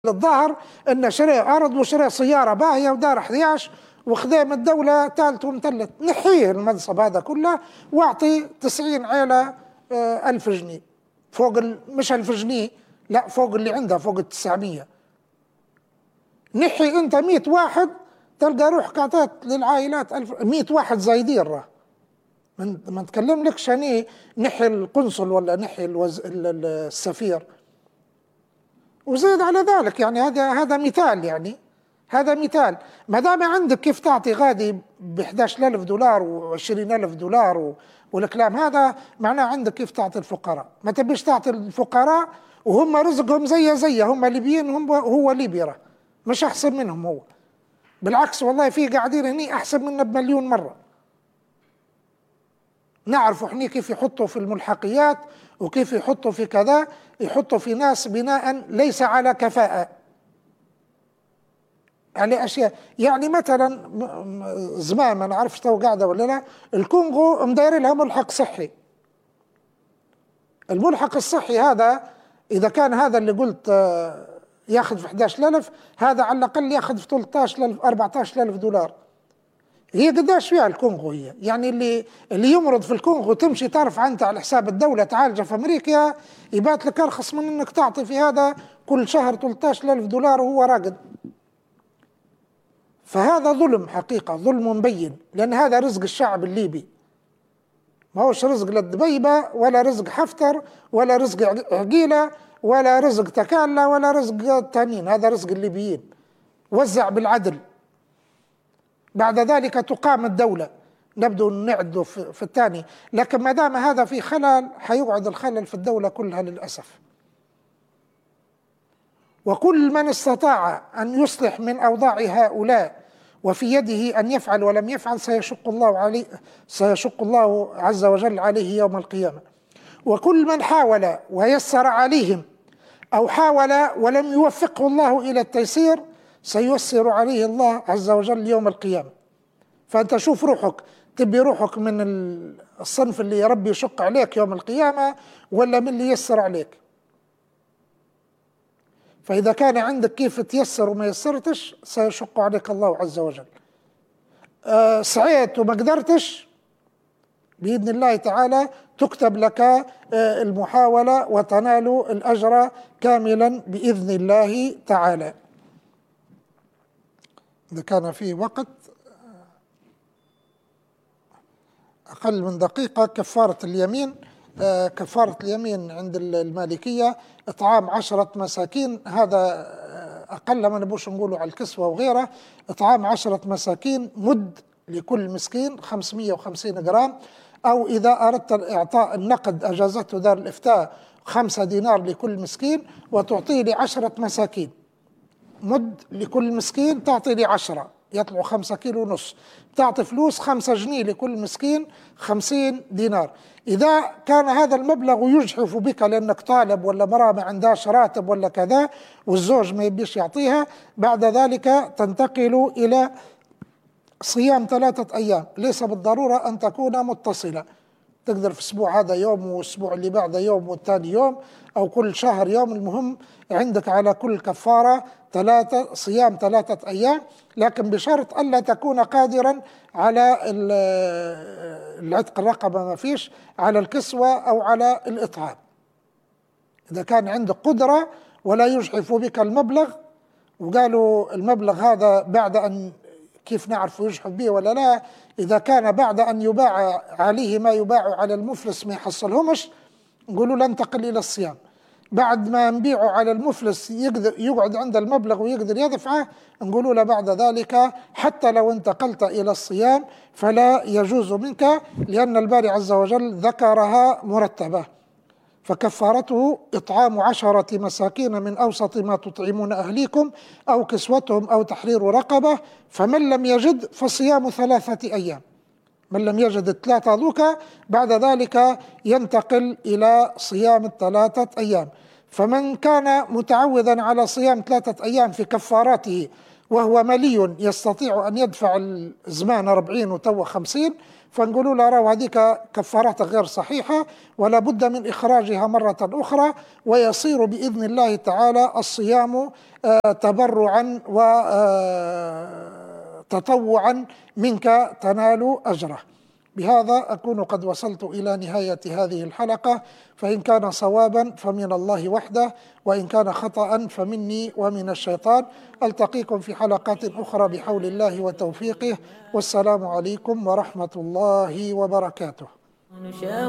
الظاهر ان شرى ارض وشرى سياره باهيه ودار 11 وخدام الدوله ثالث ومثلث. نحيه المنصب هذا كله واعطي 90 عيله 1000 جنيه فوق مش 1000 جنيه، لا فوق اللي عندها فوق ال 900. نحي انت 100 واحد تلقى روحك اعطيت للعائلات 1000 100 واحد زايدين. راه ما نتكلم لك شاني نحي القنصل ولا نحي السفير. وزيد على ذلك يعني هذا مثال، يعني هذا مثال. ما دام عندك كيف تعطي غادي ب 11000 دولار و20000 دولار والكلام هذا، معناه عندك كيف تعطي الفقراء. ما تبيش تعطي الفقراء وهم رزقهم زي هم ليبيين، هو ليبيا مش احسن منهم هو، بالعكس والله في قاعدين هني احسن منا بمليون مره. نعرف احنا كيف يحطوا في الملحقيات وكيف يحطوا في كذا، يحطوا في ناس بناء ليس على كفاءة، على أشياء. يعني مثلا زمان ما نعرفش تو قاعدة ولا لا، الكونغو مداير لها ملحق صحي. الملحق الصحي هذا إذا كان هذا اللي قلت ياخذ في 11000، هذا على الأقل ياخذ في 13000 14000 دولار. هي قداش فيها الكونغو؟ هي يعني اللي يمرض في الكونغو تمشي ترفع انت على حساب الدوله تعالجه في امريكا، يبات لك ارخص من انك تعطي في هذا كل شهر 13000 دولار وهو راقد. فهذا ظلم حقيقه، ظلم مبين، لان هذا رزق الشعب الليبي، ما هوش رزق للدبيبه ولا رزق حفتر ولا رزق عقيله ولا رزق تكالا ولا رزق التانيين، هذا رزق الليبيين وزع بالعدل. بعد ذلك تقام الدولة، نبدو نعد في الثاني. لكن ما دام هذا في خلل حيقعد الخلل في الدولة كلها للأسف. وكل من استطاع أن يصلح من أوضاع هؤلاء وفي يده أن يفعل ولم يفعل سيشق الله عز وجل عليه يوم القيامة. وكل من حاول ويسر عليهم أو حاول ولم يوفقه الله إلى التيسير سييسر عليه الله عز وجل يوم القيامة. فأنت شوف روحك، تبي روحك من الصنف اللي ربي يشق عليك يوم القيامة ولا من اللي يسر عليك؟ فإذا كان عندك كيف تيسر وما يسرتش سيشق عليك الله عز وجل. سعيت وما قدرتش بإذن الله تعالى تكتب لك المحاولة وتنال الأجر كاملا بإذن الله تعالى. إذا كان في وقت أقل من دقيقة، كفارة اليمين. كفارة اليمين عند المالكية إطعام 10 مساكين، هذا أقل ما نبوش نقوله على الكسوة وغيره. إطعام 10 مساكين، مد لكل مسكين 550 جرام، أو إذا أردت إعطاء النقد أجازته دار الإفتاء 5 دينار لكل مسكين، وتعطيه ل10 مساكين. مد لكل مسكين تعطي لي 10، يطلعوا 5 كيلو ونص، تعطي فلوس 5 جنيه لكل مسكين 50 دينار. إذا كان هذا المبلغ يجحف بك لأنك طالب ولا مرأة ما عندهاش راتب ولا كذا والزوج ما يبيش يعطيها، بعد ذلك تنتقل إلى صيام 3 أيام، ليس بالضرورة أن تكون متصلة. تقدر في أسبوع هذا يوم والأسبوع اللي بعده يوم والثاني يوم، أو كل شهر يوم. المهم عندك على كل كفارة صيام 3 أيام، لكن بشرط ألا تكون قادرا على العتق الرقبة، ما فيش على الكسوة أو على الإطعام. إذا كان عندك قدرة ولا يجحف بك المبلغ، وقالوا المبلغ هذا بعد أن كيف نعرف يجحف به ولا لا؟ إذا كان بعد أن يباع عليه ما يباع على المفلس ما يحصلهمش، نقولوا لا انتقل إلى الصيام. بعد ما نبيعه على المفلس يقعد عند المبلغ ويقدر يدفعه، نقولوا له بعد ذلك حتى لو انتقلت إلى الصيام فلا يجوز منك، لأن الباري عز وجل ذكرها مرتبة. فكفارته إطعام 10 مساكين من أوسط ما تطعمون أهليكم أو كسوتهم أو تحرير رقبة، فمن لم يجد فصيام 3 أيام. من لم يجد 3 ذوك بعد ذلك ينتقل إلى صيام 3 أيام. فمن كان متعوذا على صيام 3 أيام في كفاراته وهو ملي يستطيع أن يدفع الزمان 40 وتو 50، فنقولوا له راهو هذيك كفارتها غير صحيحة ولا بد من إخراجها مرة أخرى، ويصير بإذن الله تعالى الصيام تبرعا وتطوعا منك تنال أجره. بهذا أكون قد وصلت إلى نهاية هذه الحلقة، فإن كان صوابا فمن الله وحده، وإن كان خطأ فمني ومن الشيطان. ألتقيكم في حلقات أخرى بحول الله وتوفيقه، والسلام عليكم ورحمة الله وبركاته.